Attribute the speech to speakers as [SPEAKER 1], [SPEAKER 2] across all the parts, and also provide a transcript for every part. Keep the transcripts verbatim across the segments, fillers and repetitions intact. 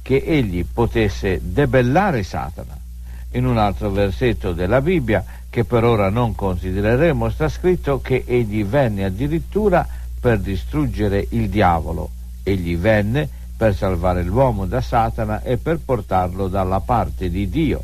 [SPEAKER 1] che egli potesse debellare Satana. In un altro versetto della Bibbia, che per ora non considereremo, sta scritto che egli venne addirittura per distruggere il diavolo. Egli venne per salvare l'uomo da Satana e per portarlo dalla parte di Dio.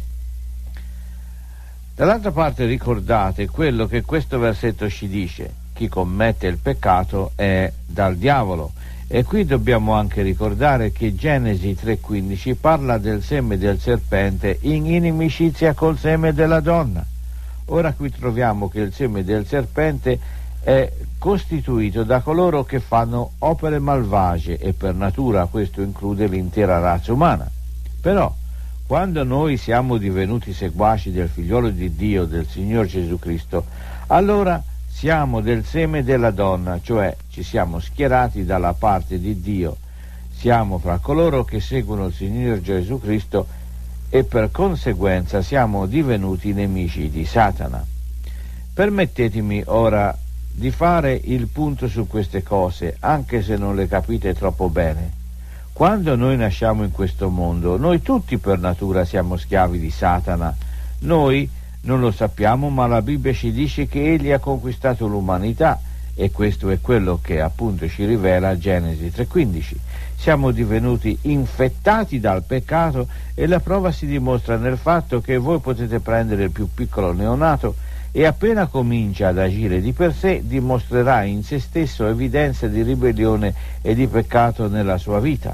[SPEAKER 1] Dall'altra parte ricordate quello che questo versetto ci dice: chi commette il peccato è dal diavolo. E qui dobbiamo anche ricordare che Genesi tre quindici parla del seme del serpente in inimicizia col seme della donna. Ora qui troviamo che il seme del serpente è costituito da coloro che fanno opere malvagie, e per natura questo include l'intera razza umana. Però quando noi siamo divenuti seguaci del figliolo di Dio, del Signor Gesù Cristo, allora siamo del seme della donna, cioè ci siamo schierati dalla parte di Dio, siamo fra coloro che seguono il Signor Gesù Cristo e per conseguenza siamo divenuti nemici di Satana. Permettetemi ora di fare il punto su queste cose, anche se non le capite troppo bene. Quando noi nasciamo in questo mondo, noi tutti per natura siamo schiavi di Satana. Noi non lo sappiamo, ma la Bibbia ci dice che egli ha conquistato l'umanità, e questo è quello che appunto ci rivela Genesi tre quindici. Siamo divenuti infettati dal peccato, e la prova si dimostra nel fatto che voi potete prendere il più piccolo neonato e appena comincia ad agire di per sé dimostrerà in se stesso evidenze di ribellione e di peccato nella sua vita.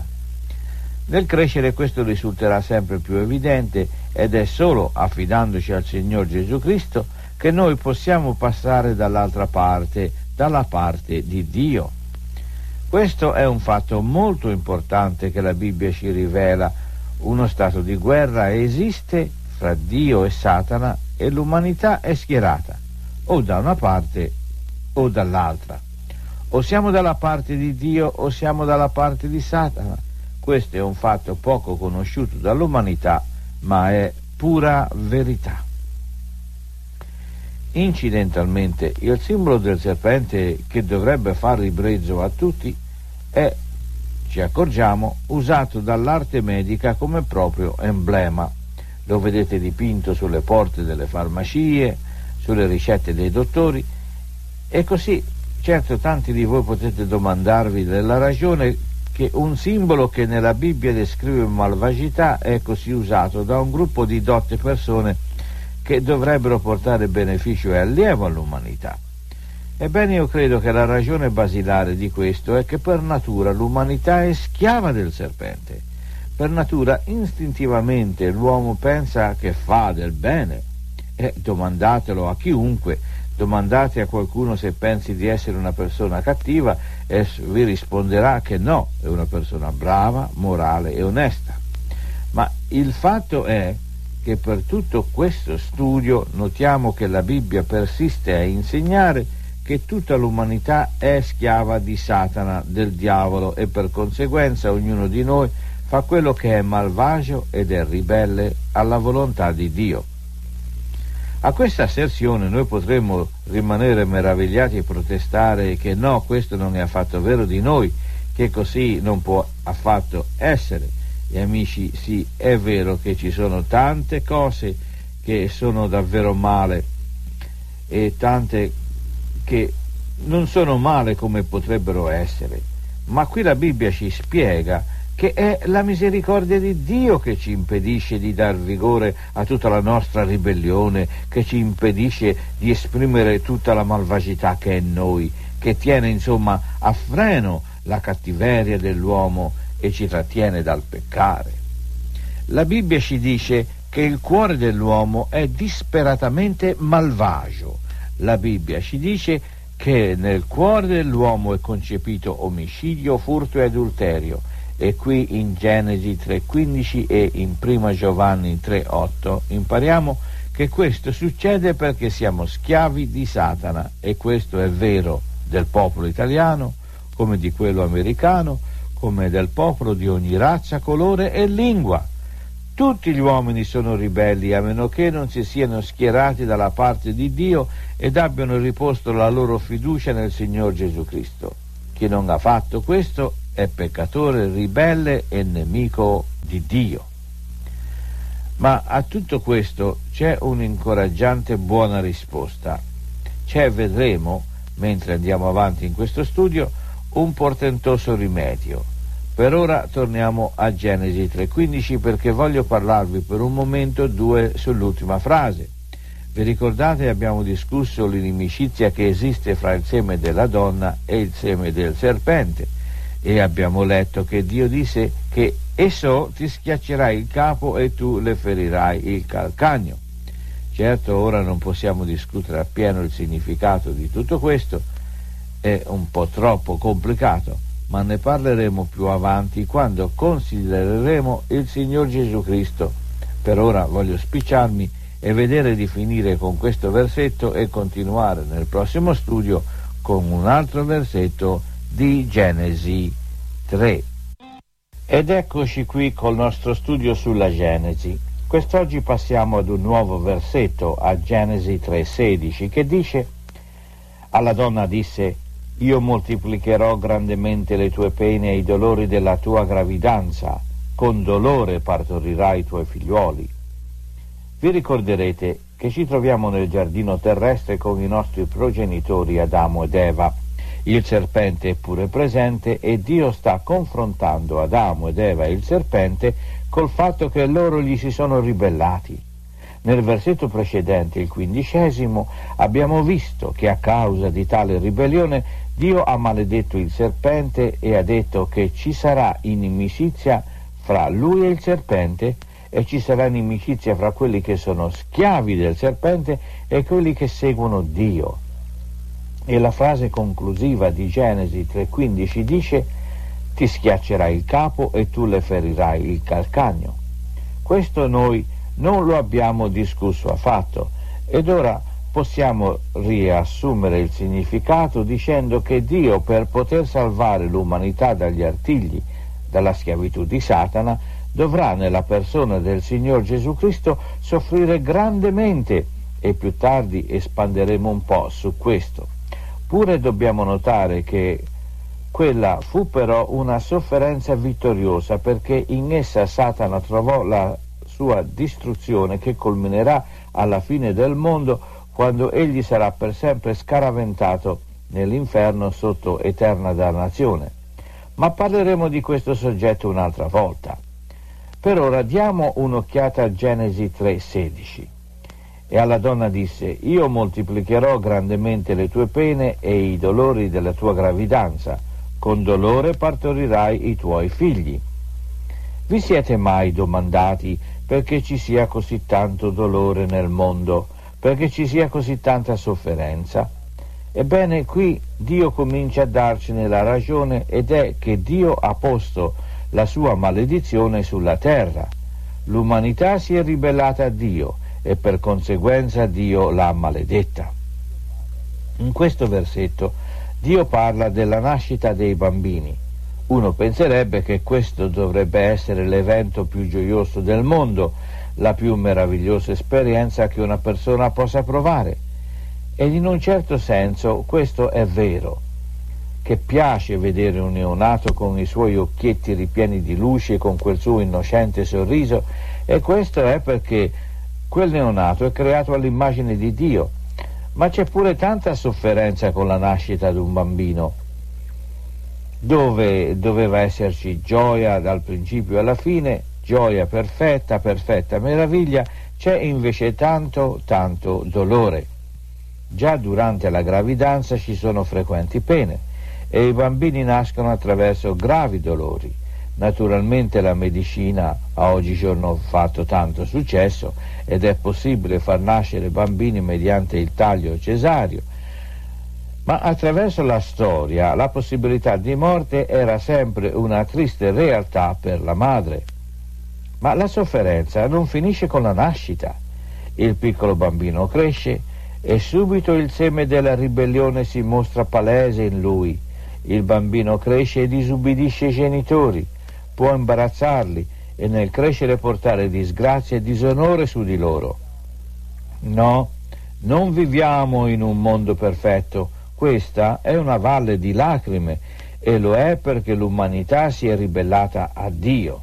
[SPEAKER 1] Nel crescere questo risulterà sempre più evidente, ed è solo affidandoci al Signor Gesù Cristo che noi possiamo passare dall'altra parte, dalla parte di Dio. Questo è un fatto molto importante che la Bibbia ci rivela. Uno stato di guerra esiste fra Dio e Satana, e l'umanità è schierata o da una parte o dall'altra. O siamo dalla parte di Dio o siamo dalla parte di Satana. Questo è un fatto poco conosciuto dall'umanità, ma è pura verità. Incidentalmente, il simbolo del serpente, che dovrebbe far ribrezzo a tutti, è, ci accorgiamo, usato dall'arte medica come proprio emblema. Lo vedete dipinto sulle porte delle farmacie, sulle ricette dei dottori, e così, certo, tanti di voi potete domandarvi della ragione che un simbolo che nella Bibbia descrive malvagità è così usato da un gruppo di dotte persone che dovrebbero portare beneficio e allievo all'umanità. Ebbene, io credo che la ragione basilare di questo è che per natura l'umanità è schiava del serpente. Per natura, istintivamente, l'uomo pensa che fa del bene. E domandatelo a chiunque, domandate a qualcuno se pensi di essere una persona cattiva e vi risponderà che no, è una persona brava, morale e onesta. Ma il fatto è che per tutto questo studio notiamo che la Bibbia persiste a insegnare che tutta l'umanità è schiava di Satana, del diavolo, e per conseguenza ognuno di noi fa quello che è malvagio ed è ribelle alla volontà di Dio. A questa asserzione noi potremmo rimanere meravigliati e protestare che no, questo non è affatto vero di noi, che così non può affatto essere. E amici, sì, è vero che ci sono tante cose che sono davvero male e tante che non sono male come potrebbero essere, ma qui la Bibbia ci spiega che è la misericordia di Dio che ci impedisce di dar vigore a tutta la nostra ribellione, che ci impedisce di esprimere tutta la malvagità che è in noi, che tiene insomma a freno la cattiveria dell'uomo e ci trattiene dal peccare. La Bibbia ci dice che il cuore dell'uomo è disperatamente malvagio. La Bibbia ci dice che nel cuore dell'uomo è concepito omicidio, furto e adulterio. E qui in Genesi tre quindici e in Prima Giovanni tre otto impariamo che questo succede perché siamo schiavi di Satana, e questo è vero del popolo italiano, come di quello americano, come del popolo di ogni razza, colore e lingua. Tutti gli uomini sono ribelli, a meno che non si siano schierati dalla parte di Dio ed abbiano riposto la loro fiducia nel Signor Gesù Cristo. Chi non ha fatto questo è peccatore, ribelle e nemico di Dio. Ma a tutto questo c'è un'incoraggiante buona risposta. C'è, vedremo, mentre andiamo avanti in questo studio, un portentoso rimedio. Per ora torniamo a Genesi tre quindici perché voglio parlarvi per un momento due sull'ultima frase. Vi ricordate, abbiamo discusso l'inimicizia che esiste fra il seme della donna e il seme del serpente e abbiamo letto che Dio disse che esso ti schiaccerà il capo e tu le ferirai il calcagno. Certo, ora non possiamo discutere appieno il significato di tutto questo, è un po' troppo complicato, ma ne parleremo più avanti quando considereremo il Signor Gesù Cristo. Per ora voglio spicciarmi e vedere di finire con questo versetto e continuare nel prossimo studio con un altro versetto di Genesi tre. Ed eccoci qui col nostro studio sulla Genesi. Quest'oggi passiamo ad un nuovo versetto, a Genesi tre sedici, che dice: alla donna disse: io moltiplicherò grandemente le tue pene e i dolori della tua gravidanza, con dolore partorirai i tuoi figliuoli. Vi ricorderete che ci troviamo nel giardino terrestre con i nostri progenitori Adamo ed Eva. Il serpente è pure presente e Dio sta confrontando Adamo ed Eva e il serpente col fatto che loro gli si sono ribellati. Nel versetto precedente, il quindicesimo, abbiamo visto che a causa di tale ribellione Dio ha maledetto il serpente e ha detto che ci sarà inimicizia fra lui e il serpente e ci sarà inimicizia fra quelli che sono schiavi del serpente e quelli che seguono Dio. E la frase conclusiva di Genesi tre quindici dice: ti schiaccerai il capo e tu le ferirai il calcagno. Questo noi non lo abbiamo discusso affatto ed ora possiamo riassumere il significato dicendo che Dio, per poter salvare l'umanità dagli artigli, dalla schiavitù di Satana, dovrà nella persona del Signor Gesù Cristo soffrire grandemente e più tardi espanderemo un po' su questo. Pure dobbiamo notare che quella fu però una sofferenza vittoriosa perché in essa Satana trovò la sua distruzione che culminerà alla fine del mondo quando egli sarà per sempre scaraventato nell'inferno sotto eterna dannazione. Ma parleremo di questo soggetto un'altra volta. Per ora diamo un'occhiata a Genesi tre sedici. E alla donna disse: io moltiplicherò grandemente le tue pene e i dolori della tua gravidanza, con dolore partorirai i tuoi figli. Vi siete mai domandati perché ci sia così tanto dolore nel mondo, perché ci sia così tanta sofferenza? Ebbene, qui Dio comincia a darcene la ragione ed è che Dio ha posto la sua maledizione sulla terra. L'umanità si è ribellata a Dio e per conseguenza Dio l'ha maledetta. In questo versetto Dio parla della nascita dei bambini. Uno penserebbe che questo dovrebbe essere l'evento più gioioso del mondo, la più meravigliosa esperienza che una persona possa provare. Ed in un certo senso questo è vero, che piace vedere un neonato con i suoi occhietti ripieni di luce e con quel suo innocente sorriso, e questo è perché quel neonato è creato all'immagine di Dio. Ma c'è pure tanta sofferenza con la nascita di un bambino. Dove doveva esserci gioia dal principio alla fine, gioia perfetta, perfetta meraviglia, c'è invece tanto, tanto dolore. Già durante la gravidanza ci sono frequenti pene e i bambini nascono attraverso gravi dolori. Naturalmente la medicina ha oggigiorno fatto tanto successo ed è possibile far nascere bambini mediante il taglio cesareo, ma attraverso la storia la possibilità di morte era sempre una triste realtà per la madre. Ma la sofferenza non finisce con la nascita. Il piccolo bambino cresce e subito il seme della ribellione si mostra palese in lui. Il bambino cresce e disubbidisce i genitori, può imbarazzarli e nel crescere portare disgrazia e disonore su di loro. No, non viviamo in un mondo perfetto. Questa è una valle di lacrime e lo è perché l'umanità si è ribellata a Dio.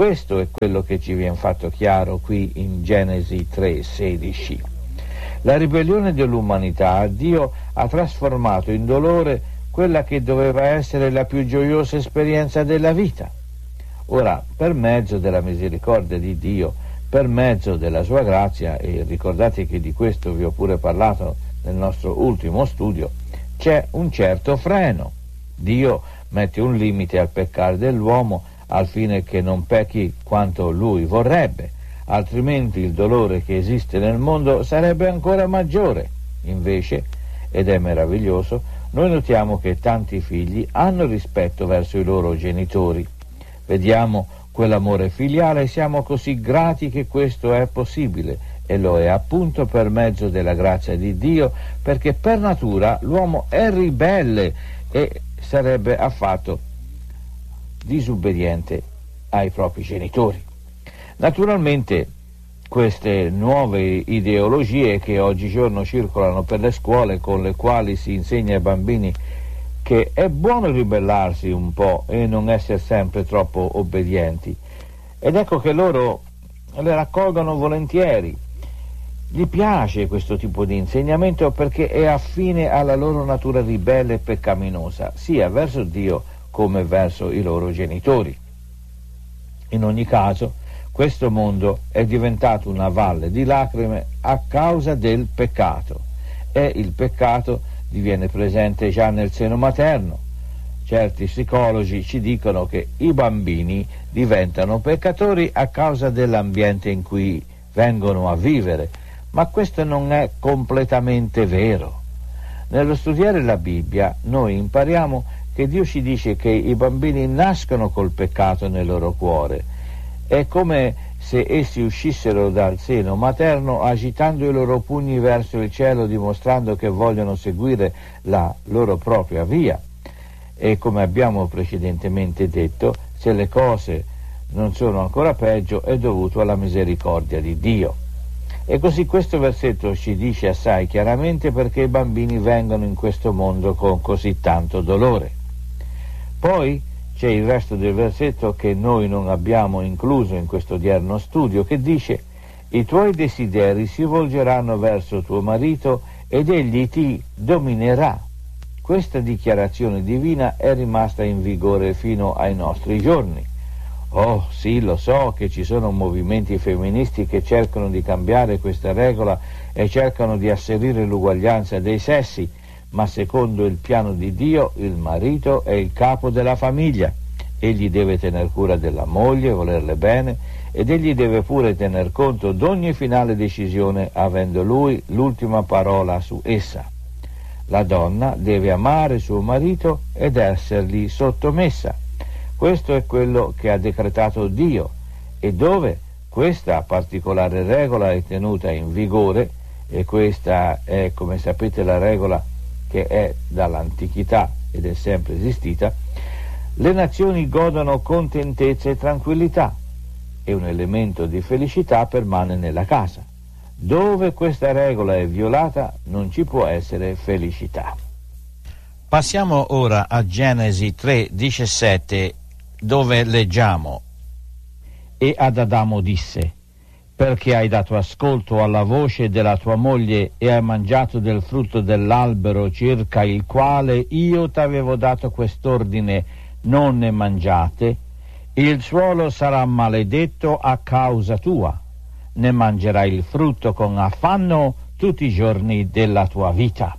[SPEAKER 1] Questo è quello che ci viene fatto chiaro qui in Genesi tre sedici. La ribellione dell'umanità, Dio ha trasformato in dolore quella che doveva essere la più gioiosa esperienza della vita. Ora, per mezzo della misericordia di Dio, per mezzo della sua grazia, e ricordate che di questo vi ho pure parlato nel nostro ultimo studio, c'è un certo freno. Dio mette un limite al peccare dell'uomo al fine che non pecchi quanto lui vorrebbe, altrimenti il dolore che esiste nel mondo sarebbe ancora maggiore. Invece, ed è meraviglioso, noi notiamo che tanti figli hanno rispetto verso i loro genitori. Vediamo quell'amore filiale e siamo così grati che questo è possibile, e lo è appunto per mezzo della grazia di Dio, perché per natura l'uomo è ribelle e sarebbe affatto disobbediente ai propri genitori. Naturalmente queste nuove ideologie che oggigiorno circolano per le scuole, con le quali si insegna ai bambini che è buono ribellarsi un po' e non essere sempre troppo obbedienti, ed ecco che loro le raccolgono volentieri. Gli piace questo tipo di insegnamento perché è affine alla loro natura ribelle e peccaminosa, sia verso Dio come verso i loro genitori. In ogni caso, questo mondo è diventato una valle di lacrime a causa del peccato, e il peccato diviene presente già nel seno materno. Certi psicologi ci dicono che i bambini diventano peccatori a causa dell'ambiente in cui vengono a vivere, ma questo non è completamente vero. Nello studiare la Bibbia noi impariamo che Dio ci dice che i bambini nascono col peccato nel loro cuore. È come se essi uscissero dal seno materno agitando i loro pugni verso il cielo, dimostrando che vogliono seguire la loro propria via. E come abbiamo precedentemente detto, se le cose non sono ancora peggio, è dovuto alla misericordia di Dio. E così questo versetto ci dice assai chiaramente perché i bambini vengono in questo mondo con così tanto dolore. Poi c'è il resto del versetto che noi non abbiamo incluso in questo odierno studio, che dice: i tuoi desideri si volgeranno verso tuo marito ed egli ti dominerà. Questa dichiarazione divina è rimasta in vigore fino ai nostri giorni. Oh sì, lo so che ci sono movimenti femministi che cercano di cambiare questa regola e cercano di asserire l'uguaglianza dei sessi, ma secondo il piano di Dio il marito è il capo della famiglia. Egli deve tener cura della moglie, volerle bene, ed egli deve pure tener conto d'ogni finale decisione, avendo lui l'ultima parola su essa. La donna deve amare suo marito ed essergli sottomessa. Questo è quello che ha decretato Dio, e dove questa particolare regola è tenuta in vigore, e questa è, come sapete, la regola che è dall'antichità ed è sempre esistita, le nazioni godono contentezza e tranquillità, e un elemento di felicità permane nella casa. Dove questa regola è violata non ci può essere felicità.
[SPEAKER 2] Passiamo ora a Genesi tre diciassette, dove leggiamo:
[SPEAKER 1] E ad Adamo disse: perché hai dato ascolto alla voce della tua moglie e hai mangiato del frutto dell'albero circa il quale io t'avevo dato quest'ordine, non ne mangiate, il suolo sarà maledetto a causa tua, ne mangerai il frutto con affanno tutti i giorni della tua vita.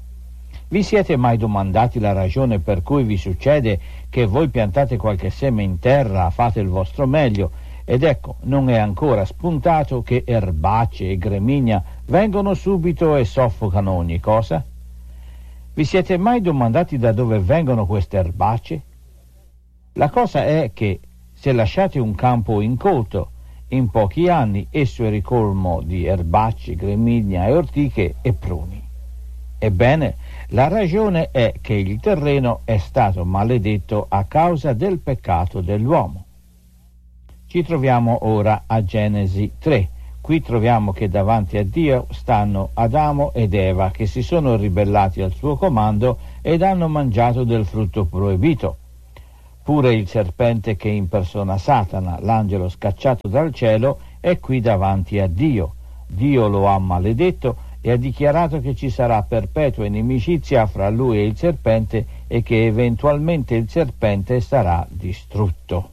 [SPEAKER 1] Vi siete mai domandati la ragione per cui vi succede che voi piantate qualche seme in terra, fate il vostro meglio, ed ecco, non è ancora spuntato che erbacce e gremigna vengono subito e soffocano ogni cosa? Vi siete mai domandati da dove vengono queste erbacce? La cosa è che se lasciate un campo incolto, in pochi anni esso è ricolmo di erbacce, gramigna e ortiche e pruni. Ebbene, la ragione è che il terreno è stato maledetto a causa del peccato dell'uomo. Ci troviamo ora a Genesi tre. Qui troviamo che davanti a Dio stanno Adamo ed Eva, che si sono ribellati al suo comando ed hanno mangiato del frutto proibito. Pure il serpente che impersona Satana, l'angelo scacciato dal cielo, è qui davanti a Dio. Dio lo ha maledetto e ha dichiarato che ci sarà perpetua inimicizia fra lui e il serpente e che eventualmente il serpente sarà distrutto.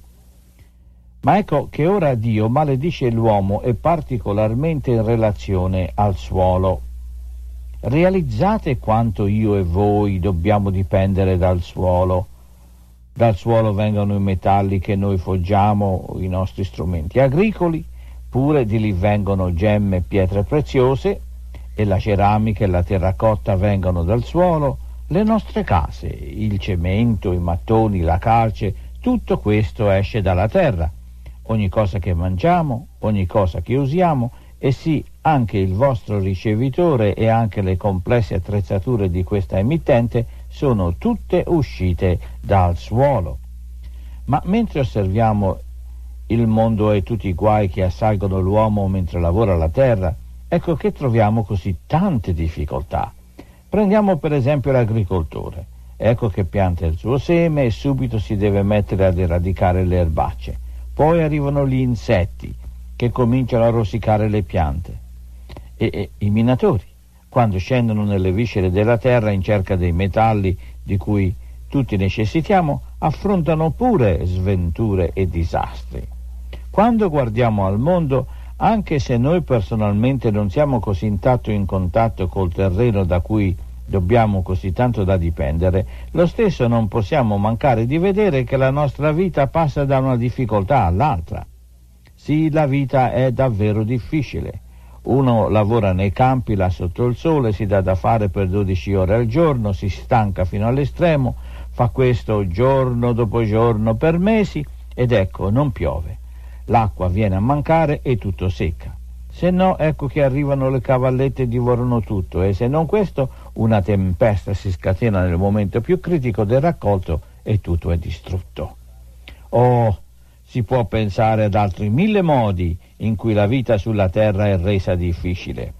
[SPEAKER 1] Ma ecco che ora Dio maledice l'uomo e particolarmente in relazione al suolo. Realizzate quanto io e voi dobbiamo dipendere dal suolo. Dal suolo vengono i metalli che noi foggiamo, i nostri strumenti agricoli, pure di lì vengono gemme e pietre preziose, e la ceramica e la terracotta vengono dal suolo, le nostre case, il cemento, i mattoni, la calce, tutto questo esce dalla terra. Ogni cosa che mangiamo, ogni cosa che usiamo, e sì, anche il vostro ricevitore e anche le complesse attrezzature di questa emittente sono tutte uscite dal suolo. Ma mentre osserviamo il mondo e tutti i guai che assalgono l'uomo mentre lavora la terra, ecco che troviamo così tante difficoltà. Prendiamo per esempio l'agricoltore. Ecco che pianta il suo seme e subito si deve mettere ad eradicare le erbacce. Poi arrivano gli insetti che cominciano a rosicare le piante. E, e i minatori, quando scendono nelle viscere della terra in cerca dei metalli di cui tutti necessitiamo, affrontano pure sventure e disastri. Quando guardiamo al mondo, anche se noi personalmente non siamo così in tatto in contatto col terreno da cui dobbiamo così tanto da dipendere, lo stesso non possiamo mancare di vedere che la nostra vita passa da una difficoltà all'altra. Sì, la vita è davvero difficile. Uno lavora nei campi là sotto il sole, si dà da fare per dodici ore al giorno, si stanca fino all'estremo, fa questo giorno dopo giorno per mesi ed ecco, non piove. L'acqua viene a mancare e tutto secca. Se no, ecco che arrivano le cavallette e divorano tutto, e se non questo, una tempesta si scatena nel momento più critico del raccolto e tutto è distrutto. Oh, si può pensare ad altri mille modi in cui la vita sulla terra è resa difficile.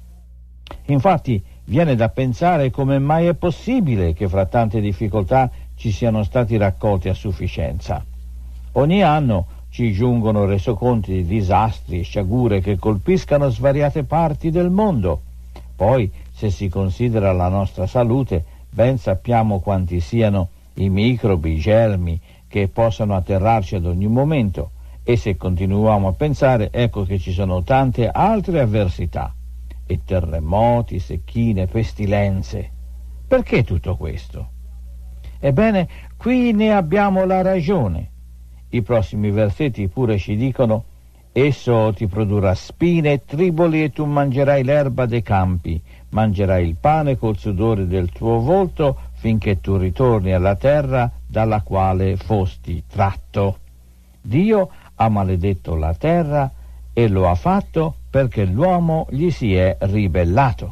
[SPEAKER 1] Infatti, viene da pensare come mai è possibile che fra tante difficoltà ci siano stati raccolti a sufficienza. Ogni anno ci giungono resoconti di disastri e sciagure che colpiscano svariate parti del mondo. Poi, se si considera la nostra salute, ben sappiamo quanti siano i microbi, i germi che possano atterrarci ad ogni momento, e se continuiamo a pensare, ecco che ci sono tante altre avversità, e terremoti, secchine, pestilenze. Perché tutto questo? Ebbene, qui ne abbiamo la ragione. I prossimi versetti pure ci dicono: esso ti produrrà spine e triboli e tu mangerai l'erba dei campi, mangerai il pane col sudore del tuo volto finché tu ritorni alla terra dalla quale fosti tratto. Dio ha maledetto la terra e lo ha fatto perché l'uomo gli si è ribellato.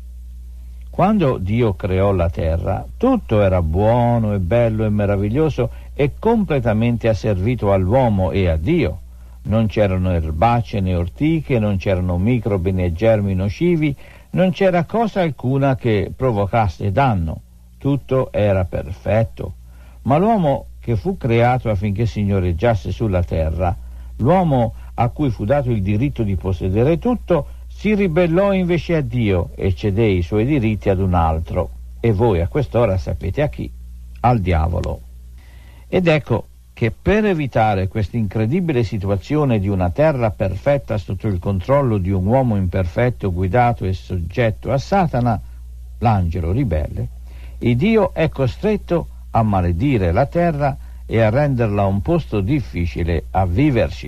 [SPEAKER 1] Quando Dio creò la terra, tutto era buono e bello e meraviglioso e completamente asservito all'uomo e a Dio. Non c'erano erbacce né ortiche, non c'erano microbi né germi nocivi, non c'era cosa alcuna che provocasse danno. Tutto era perfetto. Ma l'uomo che fu creato affinché signoreggiasse sulla terra, l'uomo a cui fu dato il diritto di possedere tutto, si ribellò invece a Dio e cedé i suoi diritti ad un altro. E voi a quest'ora sapete a chi? Al diavolo. Ed ecco che per evitare questa incredibile situazione di una terra perfetta sotto il controllo di un uomo imperfetto guidato e soggetto a Satana, l'angelo ribelle, il Dio è costretto a maledire la terra e a renderla un posto difficile a viverci.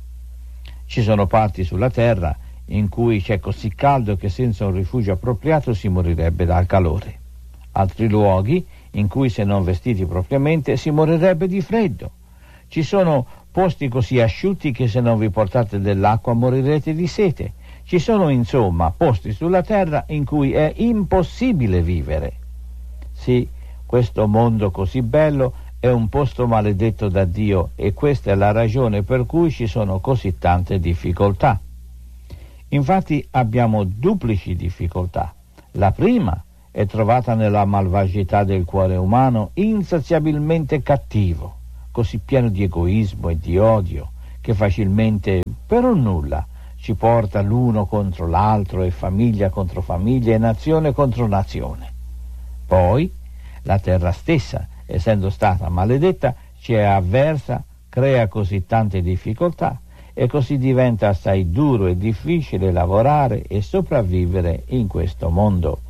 [SPEAKER 1] Ci sono parti sulla terra in cui c'è così caldo che senza un rifugio appropriato si morirebbe dal calore. Altri luoghi in cui, se non vestiti propriamente, si morirebbe di freddo. Ci sono posti così asciutti che se non vi portate dell'acqua morirete di sete. Ci sono insomma posti sulla terra in cui è impossibile vivere. Sì, questo mondo così bello è un posto maledetto da Dio e questa è la ragione per cui ci sono così tante difficoltà. Infatti abbiamo duplici difficoltà. La prima è trovata nella malvagità del cuore umano insaziabilmente cattivo. così pieno di egoismo e di odio che facilmente, per un nulla, ci porta l'uno contro l'altro e famiglia contro famiglia e nazione contro nazione. Poi la terra stessa, essendo stata maledetta, ci è avversa, crea così tante difficoltà e così diventa assai duro e difficile lavorare e sopravvivere in questo mondo.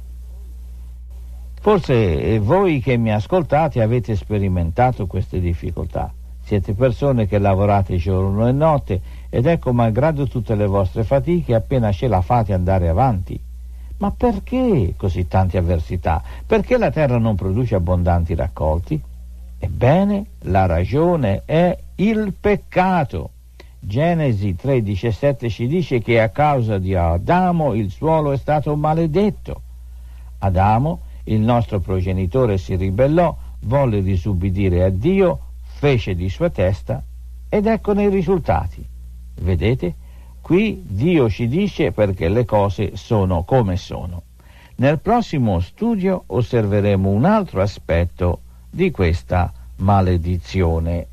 [SPEAKER 1] Forse voi che mi ascoltate avete sperimentato queste difficoltà. Siete persone che lavorate giorno e notte ed ecco, malgrado tutte le vostre fatiche, appena ce la fate andare avanti. Ma perché così tante avversità? Perché la terra non produce abbondanti raccolti? Ebbene, la ragione è il peccato. Genesi tre diciassette ci dice che a causa di Adamo il suolo è stato maledetto. Adamo, il nostro progenitore, si ribellò, volle disubbidire a Dio, fece di sua testa ed eccone i risultati. Vedete? Qui Dio ci dice perché le cose sono come sono. Nel prossimo studio osserveremo un altro aspetto di questa maledizione.